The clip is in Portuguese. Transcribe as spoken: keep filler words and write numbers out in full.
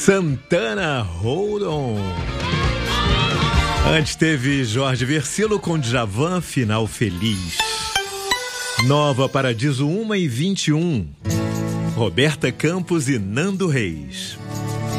Santana, Hold On. Antes teve Jorge Versilo com Djavan, Final Feliz. Nova Paradiso uma e vinte e um. Roberta Campos e Nando Reis.